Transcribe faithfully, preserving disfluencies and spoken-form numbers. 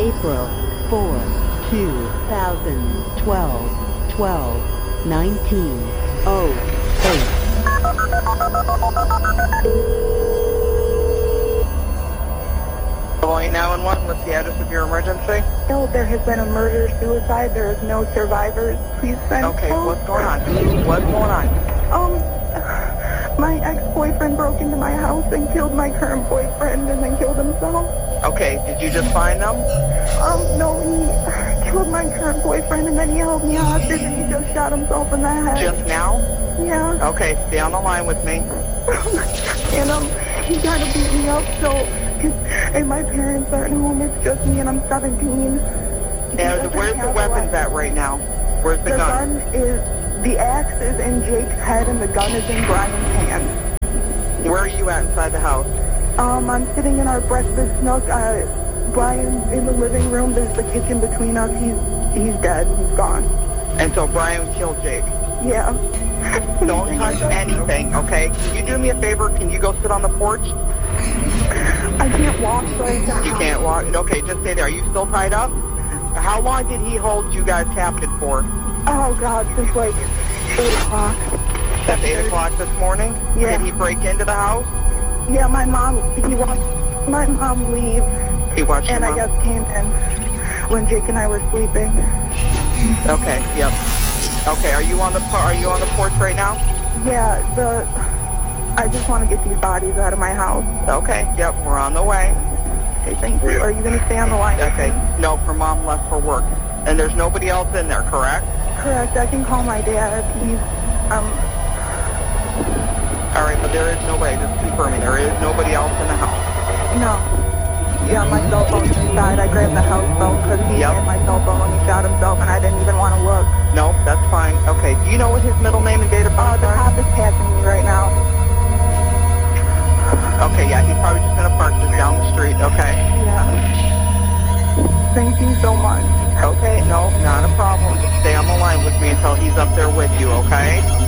April fourth, two thousand twelve, twelve nineteen oh eight. nine one one, what's the address of your emergency? No, there has been a murder-suicide. There is no survivors. Please send Okay, help. what's going on? What's going on? Um, my ex-boyfriend broke into my house and killed my current boyfriend and then killed himself. Okay, did you just find them? Um, no, he killed my current boyfriend and then he held me hostage and he just shot himself in the head. Just now? Yeah. Okay, stay on the line with me. And um, he kind of beat me up, so, and my parents aren't home, it's just me and I'm seventeen. And where's the weapons at right now? Where's the, the gun? The gun is, the axe is in Jake's head and the gun is in Brian's hand. Where are you at inside the house? Um, I'm sitting in our breakfast nook. Uh, Brian's in the living room. There's the kitchen between us. He's he's dead. He's gone. And so Brian killed Jake? Yeah. Don't touch anything, okay? Can you do me a favor? Can you go sit on the porch? I can't walk right now. You can't walk? Okay, just stay there. Are you still tied up? How long did he hold you guys captive for? Oh, God, since like eight o'clock. Since eight o'clock this morning? Yeah. Did he break into the house? Yeah, my mom, he watched my mom leave. He watched And your I mom? guess came in when Jake and I were sleeping. Okay, yep. Okay, are you on the are you on the porch right now? Yeah, the I just want to get these bodies out of my house. Okay, yep, we're on the way. Okay, thank you. Are you going to stay on the line? Okay, no, for mom left for work. And there's nobody else in there, correct? Correct, I can call my dad. He's, um... All right, but there is nobody, just confirming, there is nobody else in the house. No. Yeah, my cell phone's inside. I grabbed the house phone because he Yep. had my cell phone when he shot himself and I didn't even want to look. No, that's fine. Okay, do you know what his middle name and date of Uh, birth the are? cop is passing me right now. Okay, yeah, he's probably just going to park just down the street, okay? Yeah. Thank you so much. Okay, no, not a problem. Just stay on the line with me until he's up there with you, okay?